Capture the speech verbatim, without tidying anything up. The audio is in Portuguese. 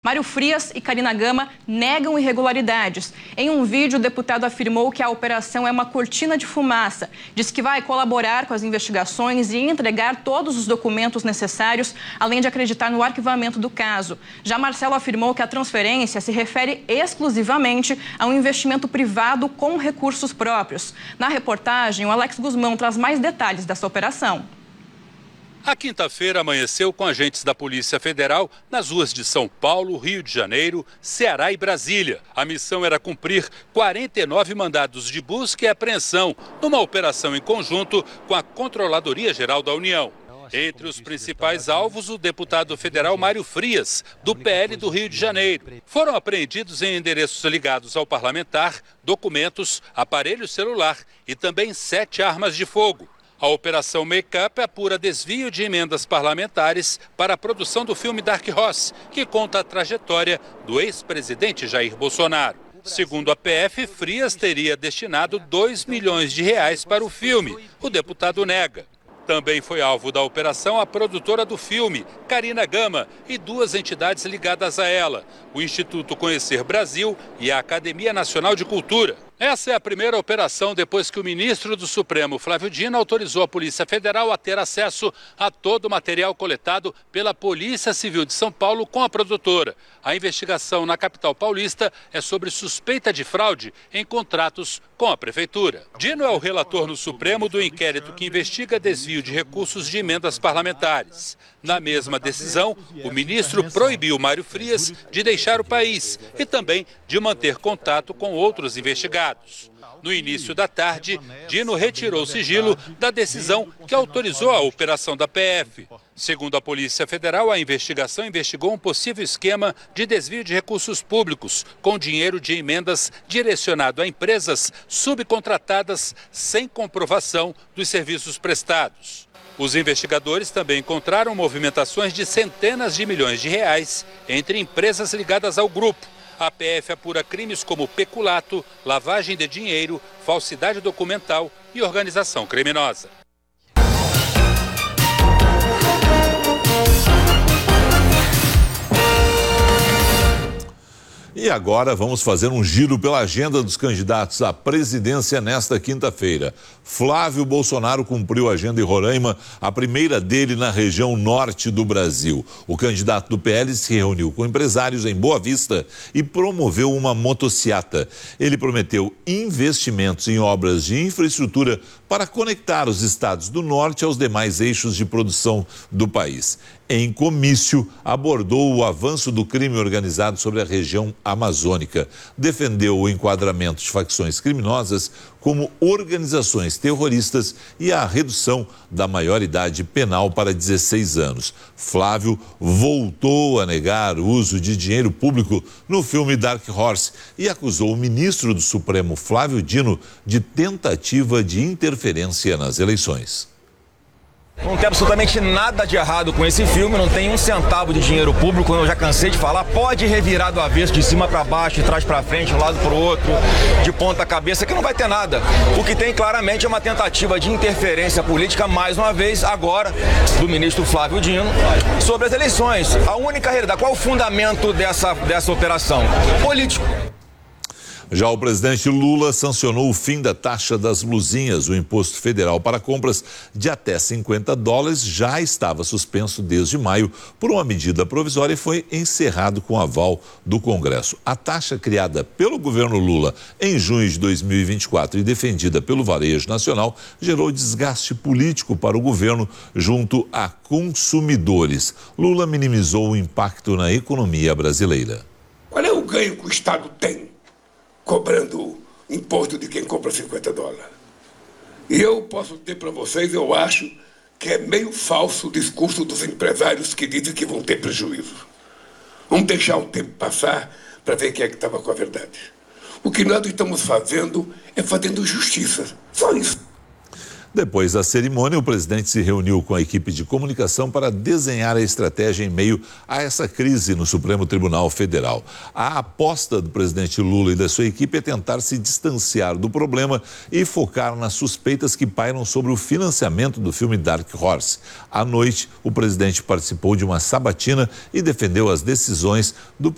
Mário Frias e Carina Gama negam irregularidades. Em um vídeo, o deputado afirmou que a operação é uma cortina de fumaça. Diz que vai colaborar com as investigações e entregar todos os documentos necessários, além de acreditar no arquivamento do caso. Já Marcelo afirmou que a transferência se refere exclusivamente a um investimento privado com recursos próprios. Na reportagem, o Alex Guzmão traz mais detalhes dessa operação. A quinta-feira amanheceu com agentes da Polícia Federal nas ruas de São Paulo, Rio de Janeiro, Ceará e Brasília. A missão era cumprir quarenta e nove mandados de busca e apreensão numa operação em conjunto com a Controladoria Geral da União. Entre os principais alvos, o deputado federal Mário Frias, do P L do Rio de Janeiro. Foram apreendidos em endereços ligados ao parlamentar documentos, aparelho celular e também sete armas de fogo. A Operação Make-up apura desvio de emendas parlamentares para a produção do filme Dark Horse, que conta a trajetória do ex-presidente Jair Bolsonaro. Segundo a P F, Frias teria destinado dois milhões de reais para o filme. O deputado nega. Também foi alvo da operação a produtora do filme, Carina Gama, e duas entidades ligadas a ela, o Instituto Conhecer Brasil e a Academia Nacional de Cultura. Essa é a primeira operação depois que o ministro do Supremo, Flávio Dino, autorizou a Polícia Federal a ter acesso a todo o material coletado pela Polícia Civil de São Paulo com a produtora. A investigação na capital paulista é sobre suspeita de fraude em contratos com a Prefeitura. Dino é o relator no Supremo do inquérito que investiga desvio de recursos de emendas parlamentares. Na mesma decisão, o ministro proibiu Mário Frias de deixar o país e também de manter contato com outros investigados. No início da tarde, Dino retirou o sigilo da decisão que autorizou a operação da P F. Segundo a Polícia Federal, a investigação investigou um possível esquema de desvio de recursos públicos com dinheiro de emendas direcionado a empresas subcontratadas sem comprovação dos serviços prestados. Os investigadores também encontraram movimentações de centenas de milhões de reais entre empresas ligadas ao grupo. A P F apura crimes como peculato, lavagem de dinheiro, falsidade documental e organização criminosa. E agora vamos fazer um giro pela agenda dos candidatos à presidência nesta quinta-feira. Flávio Bolsonaro cumpriu a agenda em Roraima, a primeira dele na região norte do Brasil. O candidato do P L se reuniu com empresários em Boa Vista e promoveu uma motociata. Ele prometeu investimentos em obras de infraestrutura para conectar os estados do norte aos demais eixos de produção do país. Em comício, abordou o avanço do crime organizado sobre a região amazônica. Defendeu o enquadramento de facções criminosas como organizações terroristas e a redução da maioridade penal para dezesseis anos. Flávio voltou a negar o uso de dinheiro público no filme Dark Horse e acusou o ministro do Supremo, Flávio Dino, de tentativa de interferência nas eleições. Não tem absolutamente nada de errado com esse filme, não tem um centavo de dinheiro público, como eu já cansei de falar. Pode revirar do avesso, de cima para baixo, de trás para frente, de um lado para o outro, de ponta cabeça, que não vai ter nada. O que tem claramente é uma tentativa de interferência política, mais uma vez, agora, do ministro Flávio Dino, sobre as eleições. A única realidade, qual é o fundamento dessa, dessa operação? Político. Já o presidente Lula sancionou o fim da taxa das blusinhas. O imposto federal para compras de até cinquenta dólares já estava suspenso desde maio por uma medida provisória e foi encerrado com aval do Congresso. A taxa criada pelo governo Lula em junho de dois mil e vinte e quatro e defendida pelo Varejo Nacional gerou desgaste político para o governo junto a consumidores. Lula minimizou o impacto na economia brasileira. Qual é o ganho que o Estado tem cobrando imposto de quem compra cinquenta dólares? E eu posso dizer para vocês, eu acho que é meio falso o discurso dos empresários que dizem que vão ter prejuízo. Vamos deixar o tempo passar para ver quem é que estava com a verdade. O que nós estamos fazendo é fazendo justiça, só isso. Depois da cerimônia, o presidente se reuniu com a equipe de comunicação para desenhar a estratégia em meio a essa crise no Supremo Tribunal Federal. A aposta do presidente Lula e da sua equipe é tentar se distanciar do problema e focar nas suspeitas que pairam sobre o financiamento do filme Dark Horse. À noite, o presidente participou de uma sabatina e defendeu as decisões do